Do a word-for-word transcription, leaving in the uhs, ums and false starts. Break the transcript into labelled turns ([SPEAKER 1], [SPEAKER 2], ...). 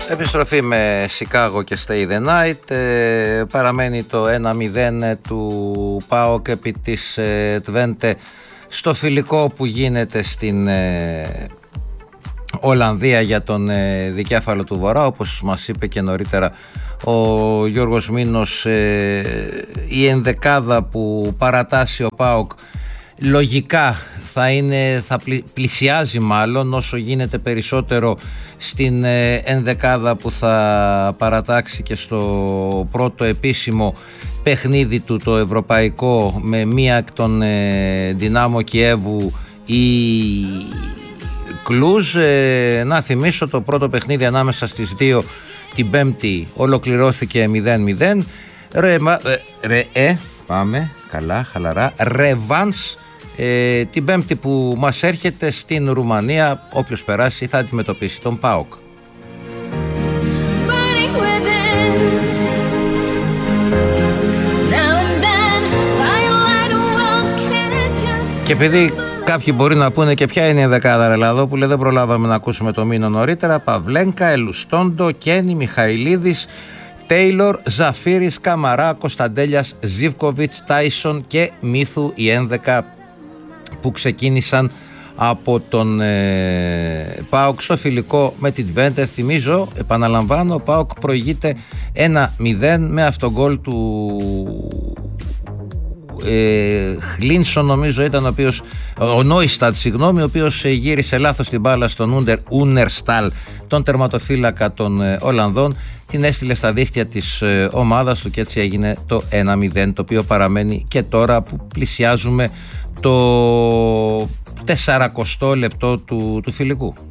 [SPEAKER 1] Επιστροφή με Σικάγο και Stay the Night. ε, Παραμένει το ένα μηδέν του ΠΑΟΚ επί της ε, Twente στο φιλικό που γίνεται στην ε, Ολλανδία για τον ε, δικέφαλο του Βορρά. Όπως μας είπε και νωρίτερα ο Γιώργος Μήνος, ε, η ενδεκάδα που παρατάσσει ο ΠΑΟΚ λογικά θα, είναι, θα πλησιάζει μάλλον όσο γίνεται περισσότερο στην ενδεκάδα που θα παρατάξει και στο πρώτο επίσημο παιχνίδι του, το ευρωπαϊκό, με μία εκ των ε, Δυνάμο Κιέβου ή Κλουζ. Ε, να θυμίσω, το πρώτο παιχνίδι ανάμεσα στις δύο την Πέμπτη ολοκληρώθηκε μηδέν μηδέν. Ρε, ρε, ε, πάμε καλά, χαλαρά. Ρεβάνς ε, την Πέμπτη που μας έρχεται στην Ρουμανία. Όποιος περάσει θα αντιμετωπίσει τον ΠΑΟΚ. Και επειδή κάποιοι μπορεί να πούνε και ποια είναι η δεκάδα, ρε Λαδόπουλε, δεν προλάβαμε να ακούσουμε το Μήνο νωρίτερα. Παυλένκα, Ελουστόντο, Κένι, Μιχαηλίδης, Τέιλορ, Ζαφίρης, Καμαρά, Κωνσταντέλιας, Ζίβκοβιτς, Τάισον και Μίθου, οι ένδεκα που ξεκίνησαν από τον ε, ΠΑΟΚ στο φιλικό με την Twente. Θυμίζω, επαναλαμβάνω, ο ΠΑΟΚ προηγείται ένα μηδέν με αυτογκόλ του ε, Χλίνσον, νομίζω ήταν, ο οποίος, ο Νόιστατ, συγγνώμη, ο οποίος ε, γύρισε λάθος την μπάλα στον Ούντερ Ούνερσταλ, τον τερματοφύλακα των ε, Ολλανδών, την έστειλε στα δίχτυα της ε, ομάδας του και έτσι έγινε το ένα μηδέν, το οποίο παραμένει και τώρα που πλησιάζουμε το σαρανταοστό λεπτό του, του φιλικού.